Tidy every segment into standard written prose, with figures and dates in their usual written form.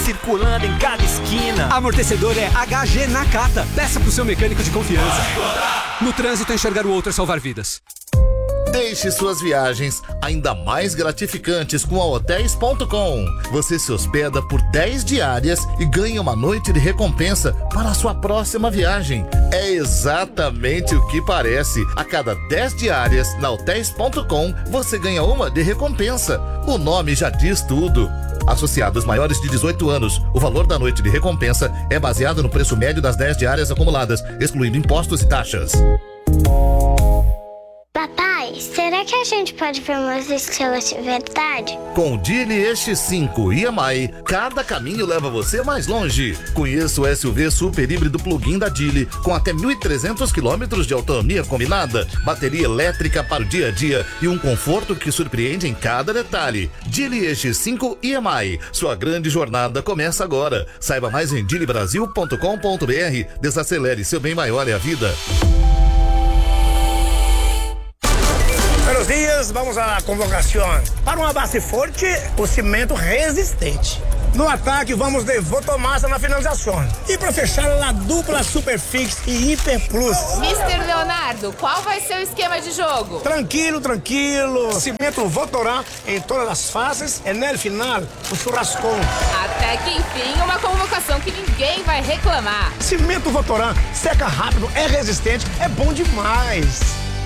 circulando em cada esquina. Amortecedor é HG Nakata. Peça pro seu mecânico de confiança. No trânsito, enxergar o outro é salvar vidas. Deixe suas viagens ainda mais gratificantes com a Hotels.com. Você se hospeda por 10 diárias e ganha uma noite de recompensa para a sua próxima viagem. É exatamente o que parece. A cada 10 diárias na Hotels.com, você ganha uma de recompensa. O nome já diz tudo. Associados maiores de 18 anos, o valor da noite de recompensa é baseado no preço médio das 10 diárias acumuladas, excluindo impostos e taxas. Papai, será que a gente pode ver umas estrelas de verdade? Com o Geely X5 EMI, cada caminho leva você mais longe. Conheça o SUV super híbrido plug-in da Geely, com até 1.300 km de autonomia combinada, bateria elétrica para o dia a dia e um conforto que surpreende em cada detalhe. Geely X5 EMI, sua grande jornada começa agora. Saiba mais em geelybrasil.com.br. Desacelere, seu bem maior é a vida. Buenos dias, vamos à convocação. Para uma base forte, o cimento resistente. No ataque, vamos de Votomassa na finalização. E para fechar, a dupla Superfix e Hiper Plus. Mr. Leonardo, qual vai ser o esquema de jogo? Tranquilo. Cimento Votorá em todas as fases e no final, o churrascão. Até que enfim, uma convocação que ninguém vai reclamar. Cimento Votorá seca rápido, é resistente, é bom demais.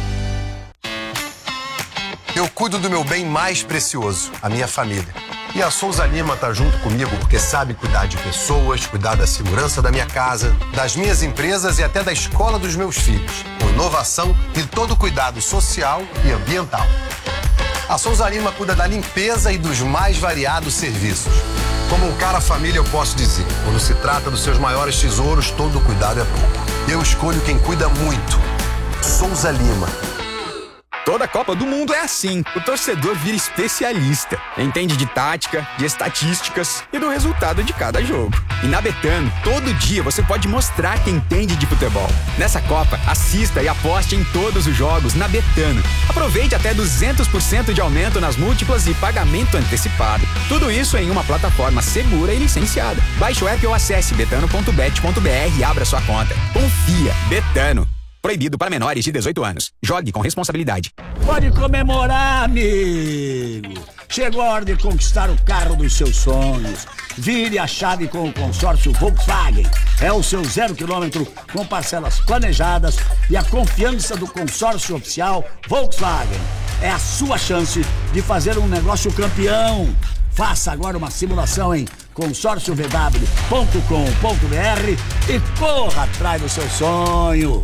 Eu cuido do meu bem mais precioso, a minha família. E a Souza Lima tá junto comigo porque sabe cuidar de pessoas, cuidar da segurança da minha casa, das minhas empresas e até da escola dos meus filhos. Com inovação e todo cuidado social e ambiental. A Souza Lima cuida da limpeza e dos mais variados serviços. Como um cara família, eu posso dizer, quando se trata dos seus maiores tesouros, todo cuidado é pouco. Eu escolho quem cuida muito. Souza Lima. Toda Copa do Mundo é assim. O torcedor vira especialista. Entende de tática, de estatísticas e do resultado de cada jogo. E na Betano, todo dia você pode mostrar que entende de futebol. Nessa Copa, assista e aposte em todos os jogos na Betano. Aproveite até 200% de aumento nas múltiplas e pagamento antecipado. Tudo isso em uma plataforma segura e licenciada. Baixe o app ou acesse betano.bet.br e abra sua conta. Confia. Betano. Proibido para menores de 18 anos. Jogue com responsabilidade. Pode comemorar, amigo. Chegou a hora de conquistar o carro dos seus sonhos. Vire a chave com o consórcio Volkswagen. É o seu 0 km com parcelas planejadas e a confiança do consórcio oficial Volkswagen. É a sua chance de fazer um negócio campeão. Faça agora uma simulação em consórciovw.com.br e corra atrás do seu sonho.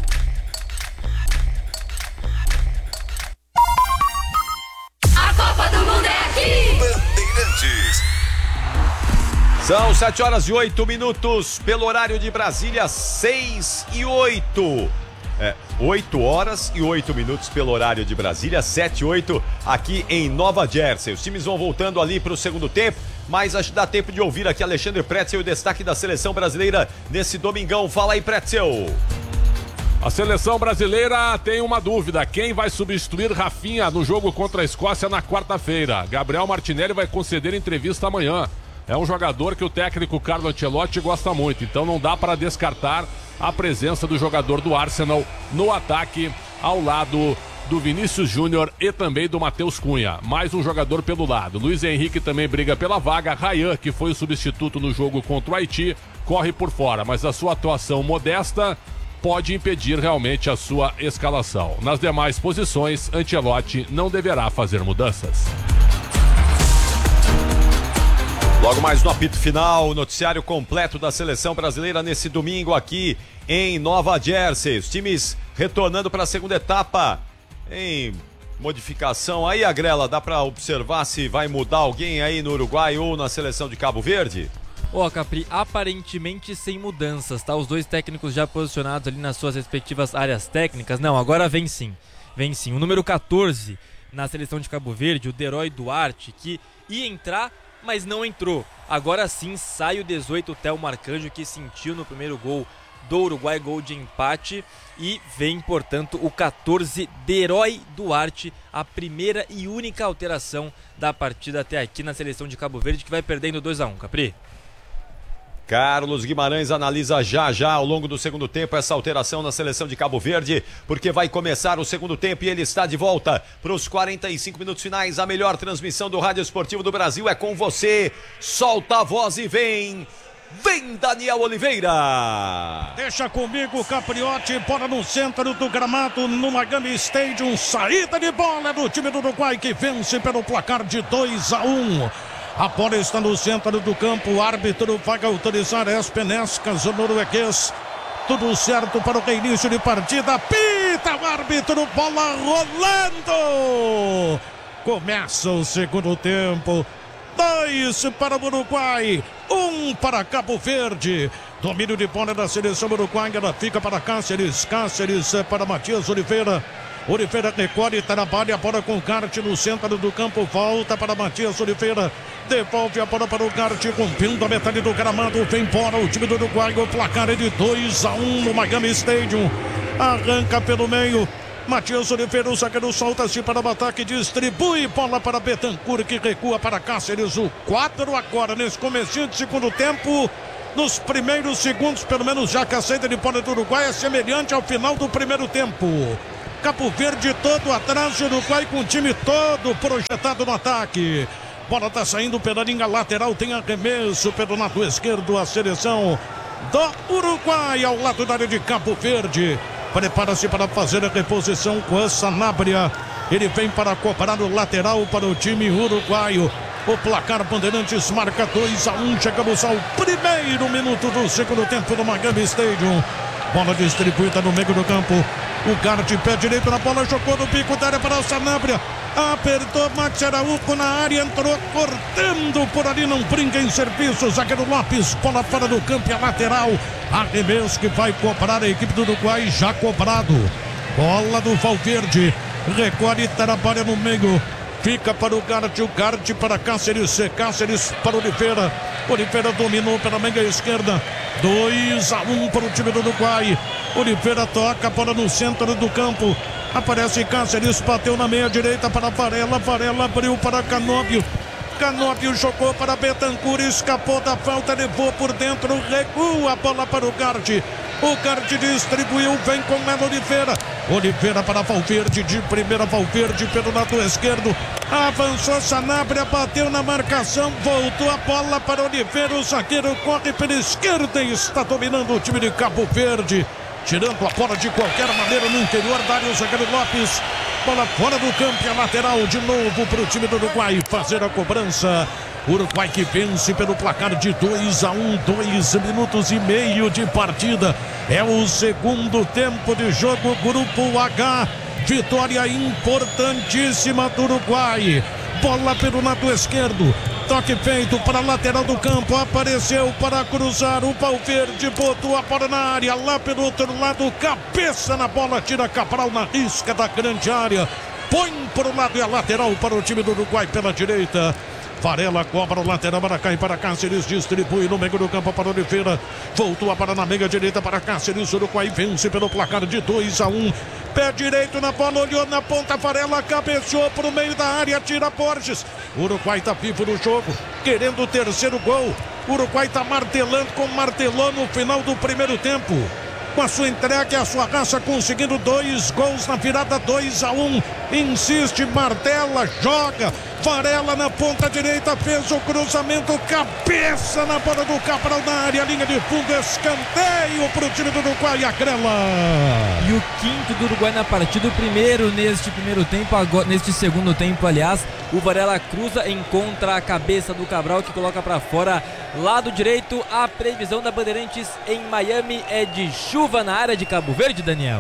São 7h08 pelo horário de Brasília, 6h08. 8 horas e 8 minutos pelo horário de Brasília, 7h08 aqui em Nova Jersey. Os times vão voltando ali para o segundo tempo, mas acho que dá tempo de ouvir aqui Alexandre Pretzel, o destaque da seleção brasileira nesse domingão. Fala aí, Pretzel. A seleção brasileira tem uma dúvida: quem vai substituir Rafinha no jogo contra a Escócia na quarta-feira? Gabriel Martinelli vai conceder entrevista amanhã. É um jogador que o técnico Carlo Ancelotti gosta muito, então não dá para descartar a presença do jogador do Arsenal no ataque ao lado do Vinícius Júnior e também do Matheus Cunha. Mais um jogador pelo lado. Luiz Henrique também briga pela vaga. Ryan, que foi o substituto no jogo contra o Haiti, corre por fora, mas a sua atuação modesta pode impedir realmente a sua escalação. Nas demais posições, Ancelotti não deverá fazer mudanças. Logo mais no apito final, o noticiário completo da seleção brasileira nesse domingo aqui em Nova Jersey. Os times retornando para a segunda etapa em modificação. Aí, Agrela, dá para observar se vai mudar alguém aí no Uruguai ou na seleção de Cabo Verde? Capri, aparentemente sem mudanças, tá? Os dois técnicos já posicionados ali nas suas respectivas áreas técnicas. Não, agora vem sim. O número 14 na seleção de Cabo Verde, o Deroy Duarte, que ia entrar, mas não entrou. Agora sim sai o 18, o Thelmo Arcanjo, que sentiu no primeiro gol do Uruguai, gol de empate, e vem, portanto, o 14, Deroy Duarte, a primeira e única alteração da partida até aqui na seleção de Cabo Verde, que vai perdendo 2-1, Capri. Carlos Guimarães analisa já ao longo do segundo tempo essa alteração na seleção de Cabo Verde, porque vai começar o segundo tempo e ele está de volta para os 45 minutos finais. A melhor transmissão do Rádio Esportivo do Brasil é com você. Solta a voz e vem Daniel Oliveira. Deixa comigo, Capriotti, bola no centro do gramado, no Miami Stadium, saída de bola do time do Uruguai que vence pelo placar de 2-1. A bola está no centro do campo, o árbitro vai autorizar as penescas, o norueguês. Tudo certo para o reinício de partida, pita o árbitro, bola rolando. Começa o segundo tempo, 2 para o Uruguai, 1 para Cabo Verde. Domínio de bola da seleção uruguaia, ela fica para Cáceres para Matias Oliveira. Oliveira recolhe, trabalha a bola com o Carte no centro do campo, volta para Matias Oliveira, devolve a bola para o Carte, cumprindo a metade do gramado, vem fora o time do Uruguai, o placar é de 2-1 no Miami Stadium, arranca pelo meio, Matias Oliveira, o zagueiro solta-se para o ataque, distribui bola para Betancur, que recua para Cáceres, o 4 agora, nesse comecinho de segundo tempo, nos primeiros segundos, pelo menos já que a saída de bola do Uruguai é semelhante ao final do primeiro tempo. Cabo Verde todo atrás, Uruguai com o time todo projetado no ataque. Bola está saindo pela linha lateral, tem arremesso pelo lado esquerdo, a seleção do Uruguai ao lado da área de Cabo Verde. Prepara-se para fazer a reposição com a Sanabria. Ele vem para cobrar o lateral para o time uruguaio. O placar Bandeirantes marca 2-1. Chegamos ao primeiro minuto do segundo tempo no Miami Stadium. Bola distribuída no meio do campo. O Garte, pé direito na bola, jogou no bico da área para o Sanabria. Apertou Max Araújo na área, entrou cortando por ali, não brinca em serviço. Zagueiro Lopes, bola fora do campo e a lateral. Arremesso que vai cobrar a equipe do Uruguai, já cobrado. Bola do Valverde, recolhe, trabalha no meio. Fica para o Garte para Cáceres para Oliveira. Oliveira dominou pela meia esquerda. 2-1 para o time do Uruguai. Oliveira toca a bola no centro do campo. Aparece Cáceres, bateu na meia direita para Varela. Varela abriu para Canóbio. Canóbio jogou para Betancur, escapou da falta, levou por dentro, recua a bola para o Garte. O Garte distribuiu, vem com ela Oliveira. Oliveira para Valverde, de primeira Valverde pelo lado esquerdo. Avançou Sanabria, bateu na marcação, voltou a bola para Oliveira. O zagueiro corre pela esquerda e está dominando o time de Cabo Verde. Tirando a bola de qualquer maneira no interior da área, o zagueiro Lopes. Bola fora do campo e a lateral de novo para o time do Uruguai fazer a cobrança. Uruguai que vence pelo placar de 2-1, 2 minutos e meio de partida. É o segundo tempo de jogo, Grupo H. Vitória importantíssima do Uruguai. Bola pelo lado esquerdo. Toque feito para a lateral do campo. Apareceu para cruzar. O Valverde botou a bola na área. Lá pelo outro lado, cabeça na bola. Tira Cabral na risca da grande área. Põe para o lado e a lateral para o time do Uruguai pela direita. Varela cobra o lateral para cá e para Cáceres, distribui no meio do campo para Oliveira, voltou a bola na meia direita para Cáceres, Uruguai vence pelo placar de 2-1, pé direito na bola, olhou na ponta, Varela cabeceou para o meio da área, tira Borges, Uruguai está vivo no jogo, querendo o terceiro gol, Uruguai está martelou no final do primeiro tempo, com a sua entrega e a sua raça, conseguindo 2 gols na virada, 2-1, insiste, martela, joga, Varela na ponta direita, fez o cruzamento, cabeça na bola do Cabral na área, linha de fundo, escanteio para o time do Uruguai, Acrela. E o quinto do Uruguai na partida, o primeiro neste primeiro tempo, agora, neste segundo tempo, aliás, o Varela cruza, encontra a cabeça do Cabral, que coloca para fora, lado direito. A previsão da Bandeirantes em Miami é de chuva na área de Cabo Verde, Daniel.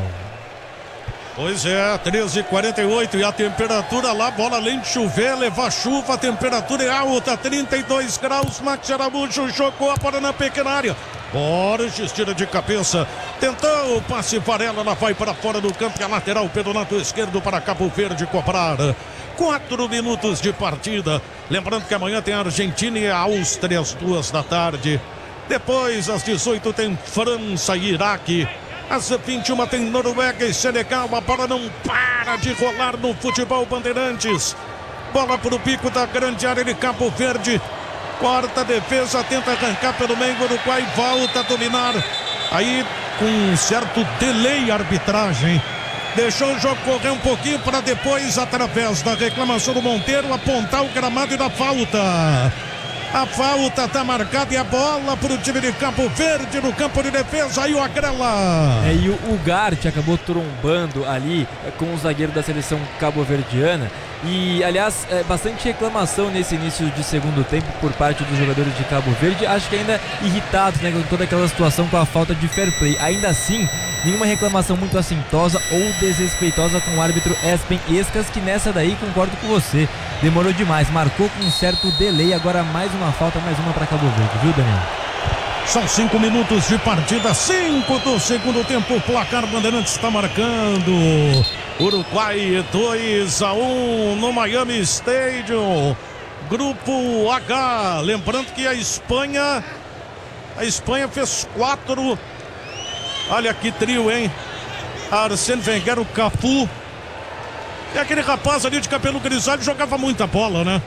Pois é, 13h48 e a temperatura lá, bola além de chover, levar chuva, a temperatura é alta, 32 graus, Max Araújo jogou a bola na pequena área. Borges tira de cabeça, tentou o passe Varela, ela vai para fora do campo e a lateral pelo lado esquerdo para Cabo Verde cobrar. 4 minutos de partida, lembrando que amanhã tem a Argentina e a Áustria às 2 da tarde. Depois, às 18 tem França e Iraque. Às 21 tem Noruega e Senegal. A bola não para de rolar no futebol Bandeirantes. Bola para o bico da grande área de Cabo Verde. Corta a defesa, tenta arrancar pelo meio, o Uruguai volta a dominar. Aí com um certo delay a arbitragem. Deixou o jogo correr um pouquinho para depois, através da reclamação do Monteiro, apontar o gramado e dar falta. A falta está marcada e a bola para o time de Cabo Verde no campo de defesa. Aí o Agrela. E o Ugarte acabou trombando ali com o zagueiro da seleção cabo-verdiana. E, aliás, bastante reclamação nesse início de segundo tempo por parte dos jogadores de Cabo Verde. Acho que ainda irritados, né, com toda aquela situação, com a falta de fair play. Ainda assim, nenhuma reclamação muito assintosa ou desrespeitosa com o árbitro Espen Escas, que nessa daí concordo com você. Demorou demais, marcou com um certo delay. Agora mais uma falta, mais uma para Cabo Verde, viu, Daniel? São 5 minutos de partida, 5 do segundo tempo. O placar Bandeirantes está marcando. Uruguai 2-1 no Miami Stadium. Grupo H. Lembrando que a Espanha fez 4. Olha que trio, hein? Arsène Wenger, o Cafu. E aquele rapaz ali de cabelo grisalho jogava muita bola, né?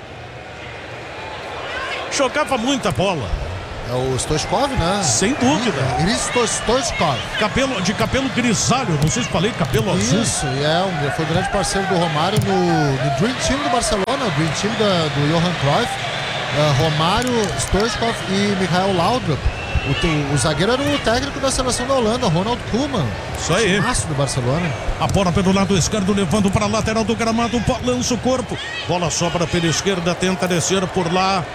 Jogava muita bola. É o Stoichkov, né? Sem dúvida. Hristo Stoichkov. De cabelo grisalho, não sei se falei cabelo azul. Isso, foi grande parceiro do Romário no Dream Team do Barcelona, o Dream Team do Johan Cruyff. Romário, Stoichkov e Michael Laudrup. O zagueiro era o técnico da seleção da Holanda, Ronald Koeman. Isso aí. Timaço do Barcelona. A bola pelo lado esquerdo, levando para a lateral do gramado, lança o corpo. Bola sobra pela esquerda, tenta descer por lá.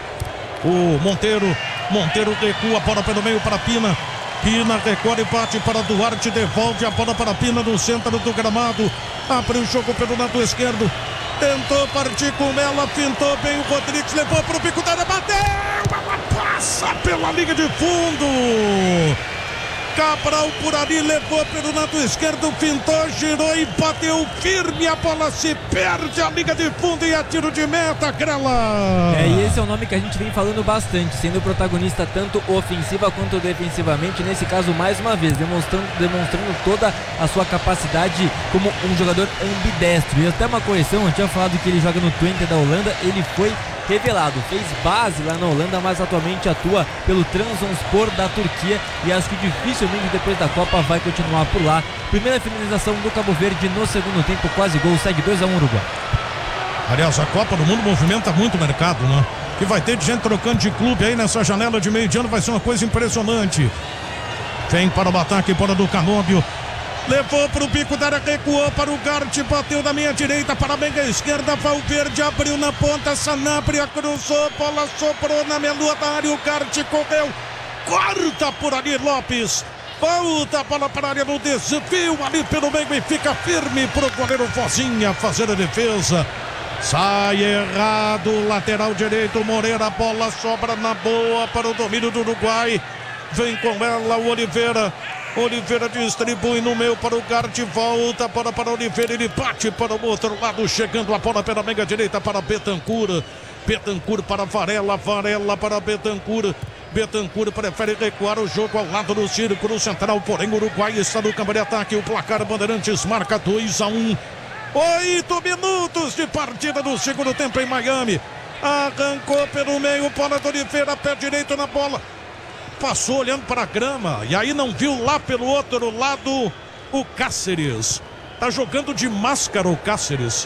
O Monteiro recua, a bola pelo meio para Pina. Pina recolhe, bate para Duarte, devolve a bola para Pina no centro do gramado. Abre o jogo pelo lado esquerdo. Tentou partir com ela, fintou bem o Rodrigues, levou para o bico da área, bateu! Ela passa pela linha de fundo. Cabral por ali, levou pelo lado esquerdo, fintou, girou e bateu firme. A bola se perde a linha de fundo e a tiro de meta, Grela. E esse é um nome que a gente vem falando bastante, sendo protagonista tanto ofensiva quanto defensivamente. Nesse caso, mais uma vez, demonstrando toda a sua capacidade como um jogador ambidestro. E até uma correção, eu tinha falado que ele joga no Twente da Holanda, ele foi revelado, fez base lá na Holanda, mas atualmente atua pelo Trabzonspor da Turquia e acho que dificilmente depois da Copa vai continuar por lá. Primeira finalização do Cabo Verde no segundo tempo, quase gol, segue 2-1 Uruguai. Aliás, a Copa do Mundo movimenta muito o mercado, né? Que vai ter de gente trocando de clube aí nessa janela de meio de ano, vai ser uma coisa impressionante. Vem para o ataque, bola do Canôbio. Levou para o bico da área, recuou para o Garte, bateu na minha direita, para a meia esquerda, Valverde abriu na ponta, Sanabria cruzou, bola sobrou na meia da área, o Garte correu, corta por ali Lopes, volta a bola para a área no desvio ali pelo meio e fica firme para o goleiro Fozinha fazer a defesa. Sai errado, lateral direito, Moreira, bola sobra na boa para o domínio do Uruguai, vem com ela o Oliveira. Oliveira distribui no meio para o Garte, volta para Oliveira, ele bate para o outro lado, chegando a bola pela meia direita para Bentancur. Bentancur para Varela, Varela para Bentancur. Bentancur prefere recuar o jogo ao lado do círculo central, porém o Uruguai está no campo de ataque. O placar Bandeirantes marca 2-1. 8 minutos de partida do segundo tempo em Miami. Arrancou pelo meio, bola do Oliveira, pé direito na bola. Passou olhando para a grama e aí não viu lá pelo outro lado o Cáceres. Tá jogando de máscara o Cáceres.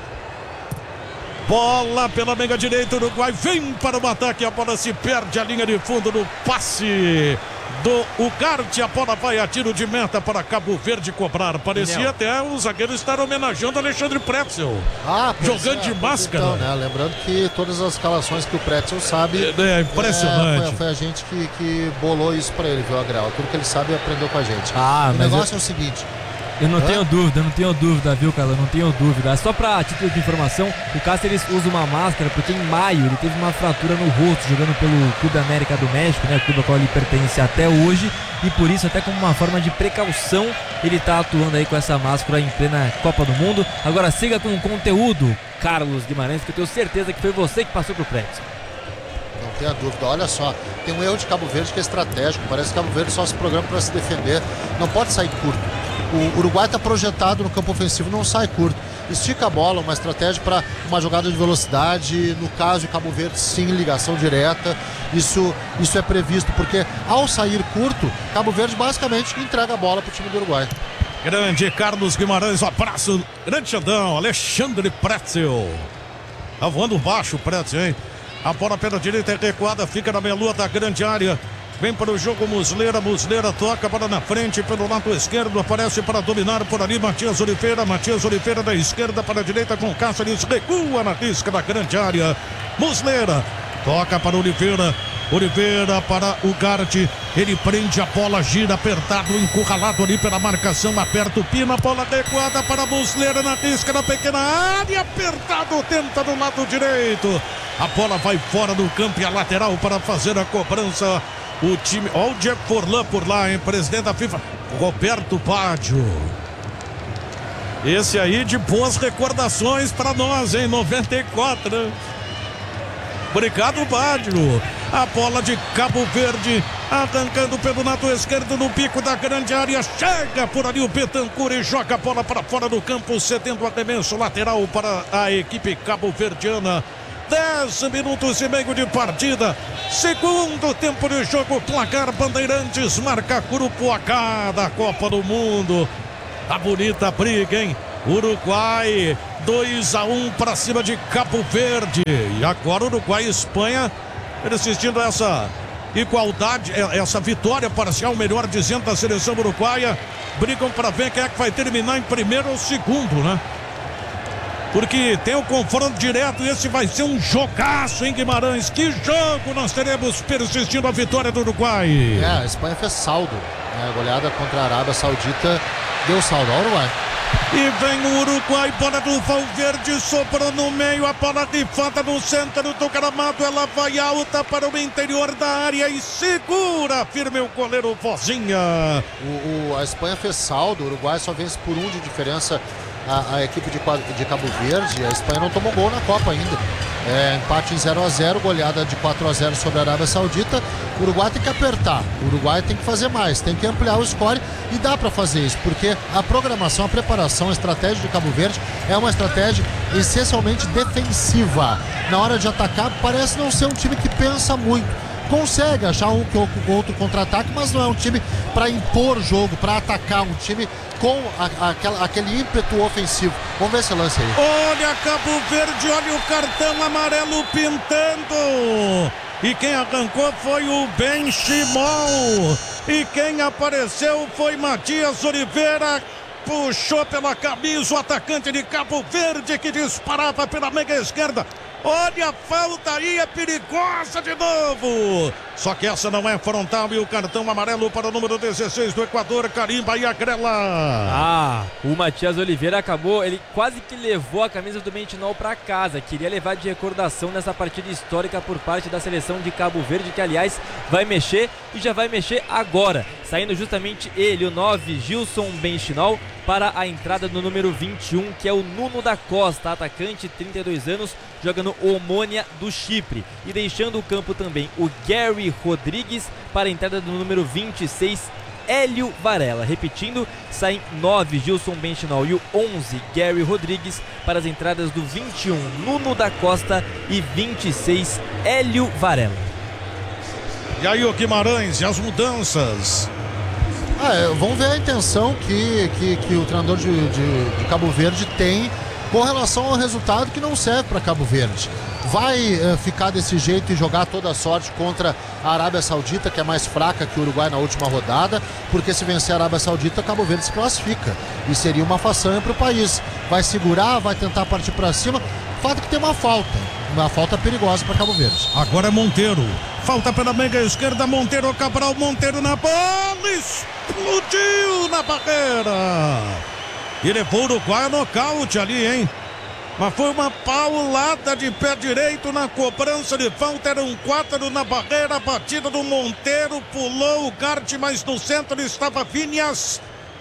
Bola pela meia direita, o Uruguai vem para o ataque, a bola se perde a linha de fundo no passe do Ugarte, a bola vai a tiro de meta para Cabo Verde cobrar. Parecia até o zagueiro estar homenageando Alexandre Pretzel. Jogando de máscara. Então, né? Lembrando que todas as escalações que o Pretzel sabe. É impressionante. Foi a gente que bolou isso para ele, viu, Agrel? Tudo que ele sabe aprendeu com a gente. O negócio é o seguinte. Eu não tenho dúvida, viu, cara? Eu não tenho dúvida. Só pra título de informação, o Cáceres usa uma máscara porque em maio ele teve uma fratura no rosto jogando pelo Clube América do México, né? O clube ao qual ele pertence até hoje. E por isso, até como uma forma de precaução, ele tá atuando aí com essa máscara em plena Copa do Mundo. Agora siga com o conteúdo, Carlos Guimarães, que eu tenho certeza que foi você que passou pro Pretzel. Não tenha dúvida, olha só, tem um erro de Cabo Verde que é estratégico. Parece que Cabo Verde só se programa para se defender, não pode sair curto. O Uruguai está projetado no campo ofensivo, não sai curto. Estica a bola, uma estratégia para uma jogada de velocidade. No caso de Cabo Verde, sim, ligação direta. Isso é previsto, porque ao sair curto, Cabo Verde basicamente entrega a bola para o time do Uruguai. Grande Carlos Guimarães, um abraço. Grande Xandão, Alexandre Pretzel. Tá voando baixo o Pretzel, hein? A bola pela direita é recuada, fica na meia-lua da grande área. Vem para o jogo Muslera toca para na frente pelo lado esquerdo, aparece para dominar por ali Matias Oliveira da esquerda para a direita com Cáceres, recua na risca da grande área. Muslera toca para Oliveira para o Garte, ele prende a bola, gira apertado, encurralado ali pela marcação, aperta o pino, a bola recuada para Muslera na risca da pequena área, apertado, tenta do lado direito, a bola vai fora do campo e a lateral para fazer a cobrança. O time, olha o Diego Forlan por lá, hein? Presidente da FIFA, Roberto Baggio. Esse aí de boas recordações para nós, hein? 94. Obrigado, Baggio. A bola de Cabo Verde, arrancando pelo lado esquerdo no pico da grande área. Chega por ali o Betancur e joga a bola para fora do campo, cedendo o arremesso lateral para a equipe cabo-verdiana. 10 minutos e meio de partida, segundo tempo de jogo, placar Bandeirantes marca Grupo H da Copa do Mundo. Tá bonita a briga, hein? Uruguai 2-1 para cima de Cabo Verde. E agora Uruguai e Espanha assistindo a essa igualdade, essa vitória parcial, melhor dizendo, da seleção uruguaia. Brigam para ver quem é que vai terminar em primeiro ou segundo, né? Porque tem o confronto direto e esse vai ser um jogaço, hein, Guimarães? Que jogo nós teremos persistindo a vitória do Uruguai. A Espanha fez saldo, né? A goleada contra a Arábia Saudita deu saldo ao Uruguai. E vem o Uruguai, bola do Valverde, sobrou no meio, a bola de falta no centro do gramado, ela vai alta para o interior da área e segura firme o goleiro Vozinha. A Espanha fez saldo, o Uruguai só vence por 1 de diferença a equipe de Cabo Verde. A Espanha não tomou gol na Copa ainda. Empate em 0-0, goleada de 4-0 sobre a Arábia Saudita. O Uruguai tem que apertar, o Uruguai tem que fazer mais, tem que ampliar o score e dá para fazer isso, porque a programação, a preparação, a estratégia de Cabo Verde é uma estratégia essencialmente defensiva. Na hora de atacar, parece não ser um time que pensa muito. Consegue achar um que outro contra-ataque, mas não é um time para impor jogo, para atacar, um time com aquele ímpeto ofensivo. Vamos ver esse lance aí. Olha Cabo Verde, olha o cartão amarelo pintando. E quem arrancou foi o Ben Chimol. E quem apareceu foi Matias Oliveira. Puxou pela camisa o atacante de Cabo Verde que disparava pela meia esquerda. Olha a falta aí, é perigosa de novo. Só que essa não é frontal e o cartão amarelo para o número 16 do Equador, carimba e agrela. O Matias Oliveira acabou, ele quase que levou a camisa do Bentinol para casa. Queria levar de recordação nessa partida histórica por parte da seleção de Cabo Verde, que aliás vai mexer e já vai mexer agora. Saindo justamente ele, o 9, Gilson Bentinol, para a entrada do número 21, que é o Nuno da Costa, atacante, 32 anos, joga no Omônia do Chipre. E deixando o campo também o Gary Rodrigues para a entrada do número 26, Hélio Varela. Repetindo, saem 9, Gilson Bentinol, e o 11, Gary Rodrigues, para as entradas do 21, Nuno da Costa, e 26, Hélio Varela. E aí o Guimarães, e as mudanças? Vamos ver a intenção que o treinador de Cabo Verde tem com relação ao resultado que não serve para Cabo Verde. Vai ficar desse jeito e jogar toda a sorte contra a Arábia Saudita, que é mais fraca que o Uruguai na última rodada, porque se vencer a Arábia Saudita, Cabo Verde se classifica e seria uma façanha para o país. Vai segurar, vai tentar partir para cima. Fato que tem uma falta perigosa para Cabo Verde. Agora é Monteiro, falta pela meia esquerda, Monteiro, Cabral, Monteiro na bola, explodiu na barreira e levou o Uruguai a nocaute ali, hein? Mas foi uma paulada de pé direito na cobrança de falta, eram 4 na barreira, batida do Monteiro, pulou o Garte, mas no centro estava Vinhas.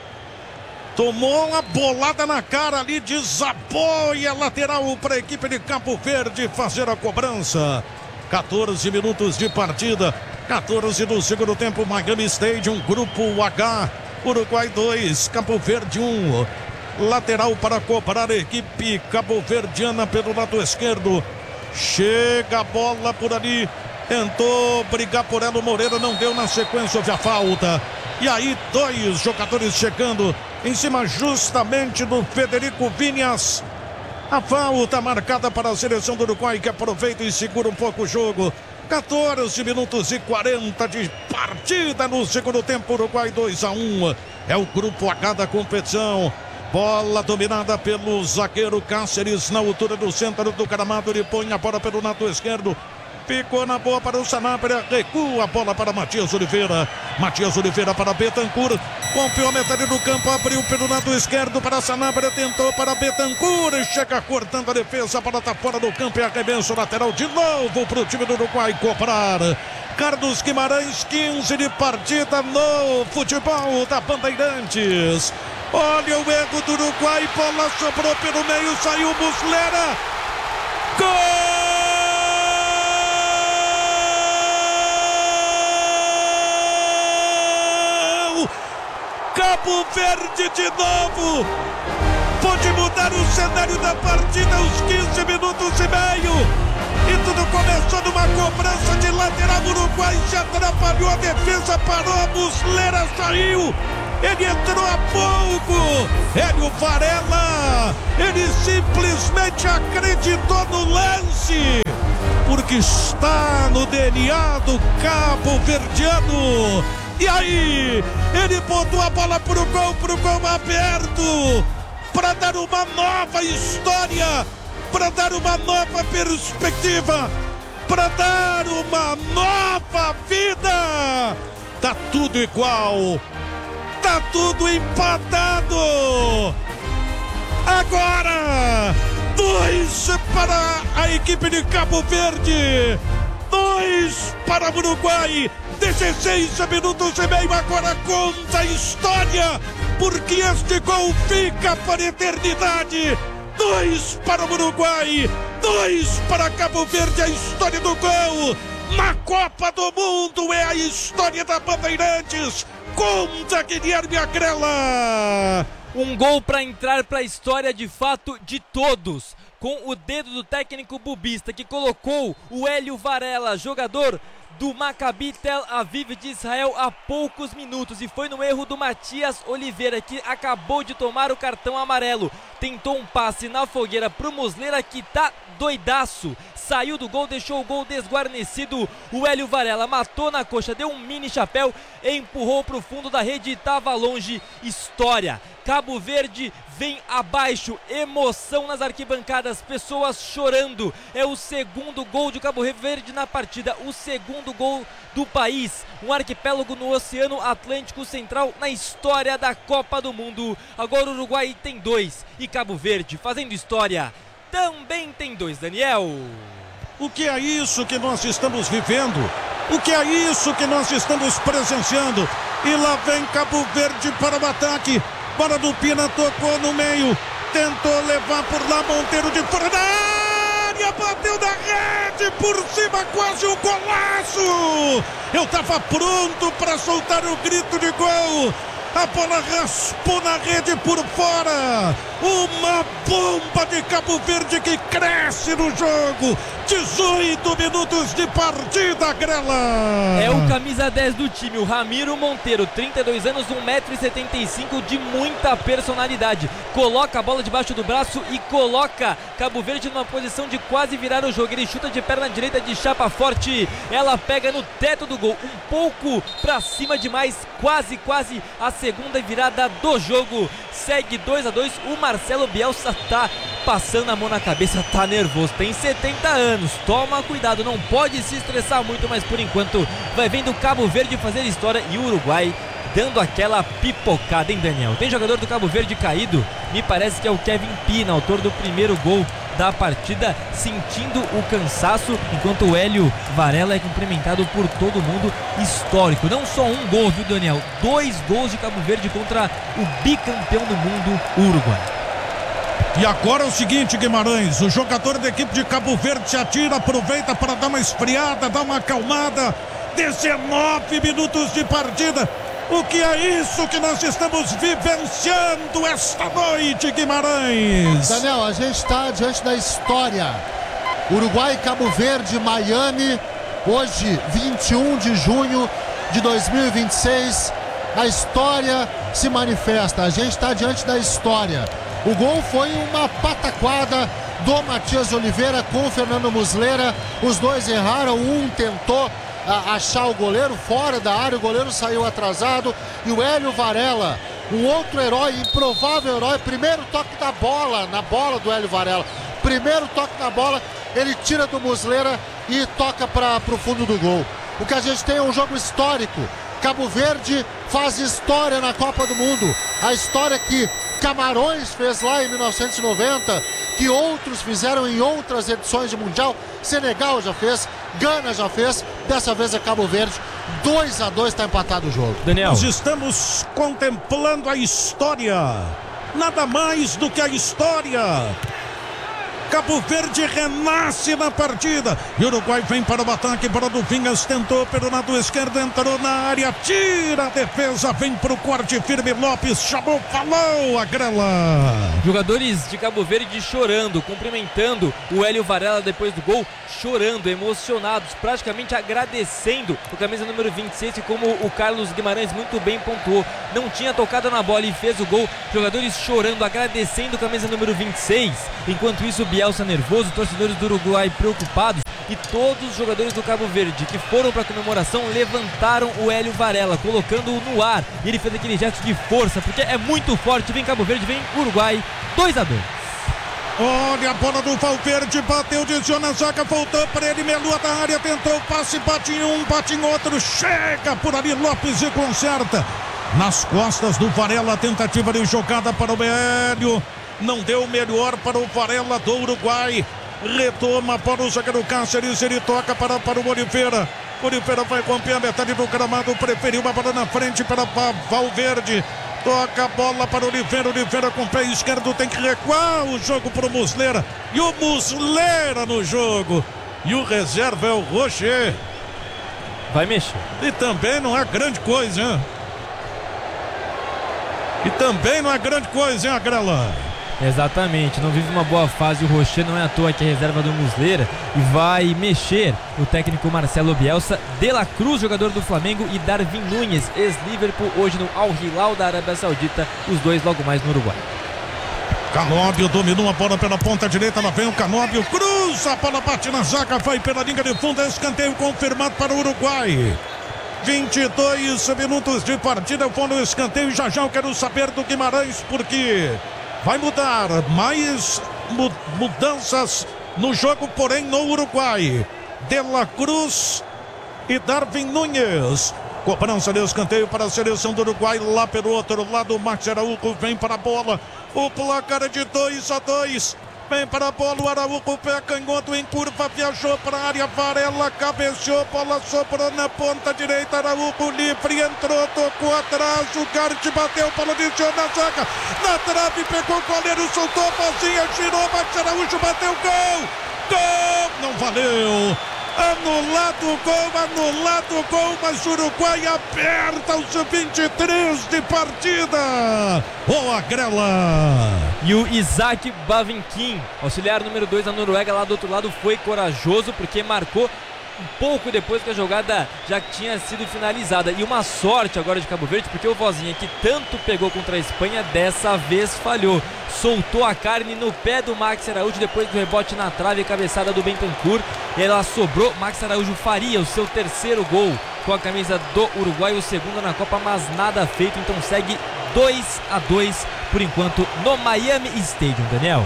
Tomou uma bolada na cara ali, desabou e é lateral para a equipe de Cabo Verde fazer a cobrança. 14 minutos de partida, 14 do segundo tempo, Miami Stadium, Grupo H. Uruguai 2, Cabo Verde 1. Lateral para cobrar a equipe cabo-verdiana pelo lado esquerdo. Chega a bola por ali. Tentou brigar por ela o Moreira, não deu, na sequência houve a falta. E aí 2 jogadores chegando em cima justamente do Federico Vinhas. A falta marcada para a seleção do Uruguai, que aproveita e segura um pouco o jogo. 14 minutos e 40 de partida no segundo tempo. Uruguai 2-1. É o grupo H da competição. Bola dominada pelo zagueiro Cáceres na altura do centro do gramado. Ele põe a bola pelo lado esquerdo. Ficou na boa para o Sanabria. Recua a bola para Matias Oliveira. Matias Oliveira para Betancur. Rompeu a metade do campo. Abriu pelo lado esquerdo para Sanabria. Tentou para Betancur. Chega cortando a defesa. A bola está fora do campo. E arremesso lateral de novo para o time do Uruguai cobrar. Carlos Guimarães, 15 de partida no futebol da Bandeirantes. Olha o erro do Uruguai. Bola sobrou pelo meio. Saiu Muslera. Gol! Cabo Verde de novo. Pode mudar o cenário da partida aos 15 minutos e meio. E tudo começou numa cobrança de lateral. O Uruguai se atrapalhou, a defesa parou, a Muslera saiu. Ele entrou há pouco. Hélio Varela. Ele simplesmente acreditou no lance. Porque está no DNA do cabo-verdiano. E aí, ele botou a bola pro gol aberto, para dar uma nova história, para dar uma nova perspectiva, para dar uma nova vida. Tá tudo igual, tá tudo empatado. Agora, 2 para a equipe de Cabo Verde, 2 para o Uruguai. 16 minutos e meio, agora conta a história, porque este gol fica para a eternidade. 2 para o Uruguai, 2 para Cabo Verde. A história do gol na Copa do Mundo é a história da Bandeirantes. Conta Guilherme Agrela. Um gol para entrar para a história de fato de todos, com o dedo do técnico bubista que colocou o Hélio Varela, jogador do Maccabi Tel Aviv de Israel, há poucos minutos, e foi no erro do Matias Oliveira, que acabou de tomar o cartão amarelo. Tentou um passe na fogueira pro Muslera, que tá doidaço, saiu do gol, deixou o gol desguarnecido. O Hélio Varela matou na coxa, deu um mini chapéu, empurrou pro fundo da rede e tava longe. História. Cabo Verde vem abaixo, emoção nas arquibancadas, pessoas chorando. É o segundo gol de Cabo Verde na partida, o segundo gol do país. Um arquipélago no Oceano Atlântico Central na história da Copa do Mundo. Agora o Uruguai tem 2 e Cabo Verde, fazendo história, também tem 2, Daniel. O que é isso que nós estamos vivendo? O que é isso que nós estamos presenciando? E lá vem Cabo Verde para o ataque. Bola do Pina, tocou no meio, tentou levar por lá, Monteiro de fora da área, bateu na rede, por cima, quase um golaço. Eu tava pronto para soltar o grito de gol. A bola raspou na rede por fora. Uma bomba de Cabo Verde que cresce no jogo. 18 minutos de partida, Grela. É o camisa 10 do time, o Ramiro Monteiro, 32 anos, 1,75 m, de muita personalidade. Coloca a bola debaixo do braço e coloca Cabo Verde numa posição de quase virar o jogo. Ele chuta de perna direita de chapa forte. Ela pega no teto do gol, um pouco pra cima demais, quase a segunda virada do jogo. Segue 2-2, o Marcelo Bielsa tá passando a mão na cabeça, tá nervoso, tem 70 anos, toma cuidado, não pode se estressar muito, mas por enquanto vai vendo Cabo Verde fazer história e o Uruguai dando aquela pipocada, hein, Daniel? Tem jogador do Cabo Verde caído, me parece que é o Kevin Pina, autor do primeiro gol da partida, sentindo o cansaço, enquanto o Hélio Varela é cumprimentado por todo mundo. Histórico, não só um gol, viu, Daniel? 2 gols de Cabo Verde contra o bicampeão do mundo, o Uruguai. E agora é o seguinte, Guimarães, o jogador da equipe de Cabo Verde se atira, aproveita para dar uma esfriada, dar uma acalmada. 19 minutos de partida. O que é isso que nós estamos vivenciando esta noite, Guimarães? Daniel, a gente está diante da história. Uruguai, Cabo Verde, Miami, hoje, 21 de junho de 2026. A história se manifesta, a gente está diante da história. O gol foi uma pataquada do Matias Oliveira com o Fernando Muslera. Os dois erraram, um tentou achar o goleiro fora da área, o goleiro saiu atrasado. E o Hélio Varela, um outro herói, improvável herói, primeiro toque da bola, na bola do Hélio Varela. Primeiro toque na bola, ele tira do Muslera e toca para o fundo do gol. O que a gente tem é um jogo histórico. Cabo Verde faz história na Copa do Mundo. A história que Camarões fez lá em 1990, que outros fizeram em outras edições de Mundial. Senegal já fez, Gana já fez, dessa vez é Cabo Verde. 2-2 está empatado o jogo. Daniel, nós estamos contemplando a história, nada mais do que a história. Cabo Verde renasce na partida. E o Uruguai vem para o ataque, para o Vinhas, tentou pelo lado esquerdo, entrou na área, tira a defesa, vem para o corte firme. Lopes chamou, falou a Grela. Jogadores de Cabo Verde chorando, cumprimentando o Hélio Varela depois do gol, chorando, emocionados, praticamente agradecendo o camisa número 26, que, como o Carlos Guimarães muito bem pontuou, não tinha tocado na bola e fez o gol. Jogadores chorando, agradecendo o camisa número 26. Enquanto isso, Bielsa nervoso, torcedores do Uruguai preocupados, e todos os jogadores do Cabo Verde que foram para a comemoração levantaram o Hélio Varela, colocando-o no ar, e ele fez aquele gesto de força, porque é muito forte. Vem Cabo Verde, vem Uruguai, 2-2. Olha a bola do Valverde, bateu, desviou na zaga, voltou para ele, melua da área, tentou o passe, bate em um, bate em outro, chega por ali Lopes e conserta. Nas costas do Varela, tentativa de jogada para o Hélio, não deu o melhor para o Varela do Uruguai. Retoma para o zagueiro Cáceres, ele toca para o Oliveira. Oliveira vai romper a metade do gramado, preferiu a bola na frente para Valverde. Toca a bola para Oliveira, Oliveira com o pé esquerdo, tem que recuar o jogo para o Muslera. E o Muslera no jogo. E o reserva é o Rocher. Vai mexer. E também não é grande coisa, hein? E também não é grande coisa, hein, Agrela? Exatamente, não vive uma boa fase o Rocher, não é à toa que é reserva do Muslera, e vai mexer o técnico Marcelo Bielsa. De La Cruz, jogador do Flamengo, e Darwin Núñez, ex-Liverpool, hoje no Al Hilal da Arábia Saudita, os dois logo mais no Uruguai. Canóbio dominou a bola pela ponta direita, lá vem o Canóbio, cruza, a bola bate na zaga, vai pela linha de fundo, escanteio confirmado para o Uruguai. 22 minutos de partida, eu vou no escanteio, já eu quero saber do Guimarães, porque vai mudar, mais mudanças no jogo, porém no Uruguai. De La Cruz e Darwin Núñez. Cobrança de escanteio para a seleção do Uruguai. Lá pelo outro lado, Max Araújo vem para a bola. O placar é de 2-2. Vem para a bola, o Araújo, pé canhoto em curva, viajou para a área, Varela cabeceou, bola sobrou na ponta direita, Araújo livre, entrou, tocou atrás, o Garte bateu, bola desviou na zaga, na trave, pegou o goleiro, soltou a bozinha, girou, Max Araújo, bateu, gol, não valeu. Anulado o gol, mas o Uruguai aperta os 23 de partida. Boa, Grela. E o Isaac Bavinkin, auxiliar número 2 da Noruega, lá do outro lado, foi corajoso porque marcou um pouco depois que a jogada já tinha sido finalizada. E uma sorte agora de Cabo Verde, porque o Vozinha, que tanto pegou contra a Espanha, dessa vez falhou. Soltou a carne no pé do Max Araújo depois do rebote na trave e cabeçada do Bentancur. E ela sobrou. Max Araújo faria o seu terceiro gol com a camisa do Uruguai, o segundo na Copa, mas nada feito. Então segue 2-2 por enquanto no Miami Stadium, Daniel.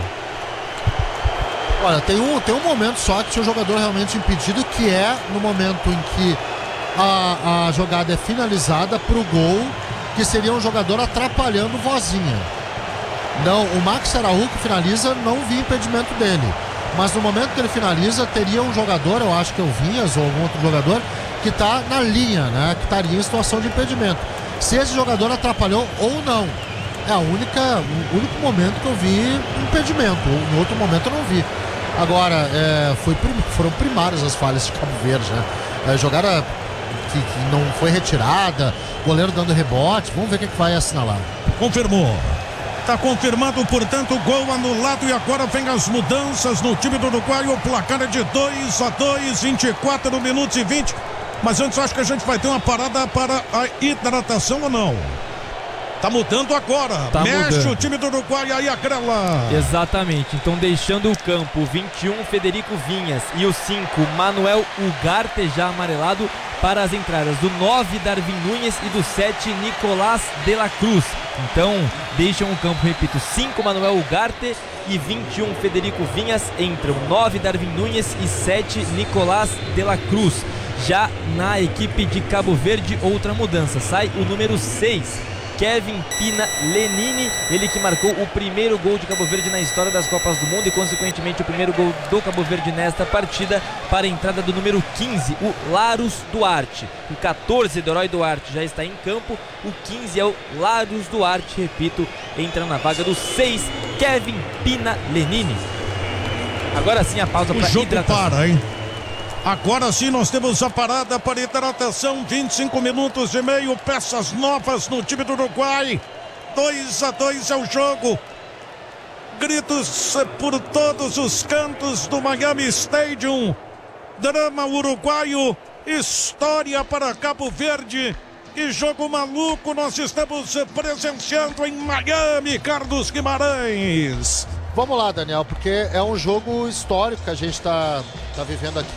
Olha, tem um momento só que o jogador realmente impedido, que é no momento em que a jogada é finalizada para o gol, que seria um jogador atrapalhando o Vozinha. Não, o Max Araújo que finaliza, não vi impedimento dele. Mas no momento que ele finaliza, teria um jogador, eu acho que é o Vinhas ou algum outro jogador, que está na linha, né? Que estaria em situação de impedimento. Se esse jogador atrapalhou ou não. É o único momento que eu vi impedimento. Em outro momento eu não vi. Agora, foram primárias as falhas de Cabo Verde, né? Jogada que não foi retirada, goleiro dando rebote. Vamos ver o que vai assinalar. Confirmou. Está confirmado, portanto, gol anulado e agora vem as mudanças no time do Uruguai. O placar é de 2-2, 24 minutos e 20. Mas antes, acho que a gente vai ter uma parada para a hidratação ou não? Tá mudando agora. Mexe mudando o time do Uruguai aí, a Grela. Exatamente. Então, deixando o campo, o 21, Federico Vinhas, e o 5, Manuel Ugarte, já amarelado, para as entradas do 9, Darwin Núñez, e do 7, Nicolás de la Cruz. Então, deixam o campo, repito, 5, Manuel Ugarte, e 21, Federico Vinhas. Entram 9, Darwin Núñez, e 7, Nicolás de la Cruz. Já na equipe de Cabo Verde, outra mudança. Sai o número 6, Kevin Pina Lenini, ele que marcou o primeiro gol de Cabo Verde na história das Copas do Mundo e consequentemente o primeiro gol do Cabo Verde nesta partida, para a entrada do número 15, o Larus Duarte. O 14, Deroy Duarte, já está em campo. O 15 é o Larus Duarte, repito, entra na vaga do 6, Kevin Pina Lenini. Agora sim a pausa para hidratação. Para, hein? Agora sim nós temos a parada para hidratação, 25 minutos e meio, peças novas no time do Uruguai. 2-2 é o jogo. Gritos por todos os cantos do Miami Stadium. Drama uruguaio, história para Cabo Verde. Que jogo maluco nós estamos presenciando em Miami, Carlos Guimarães. Vamos lá, Daniel, porque é um jogo histórico que a gente está vivendo aqui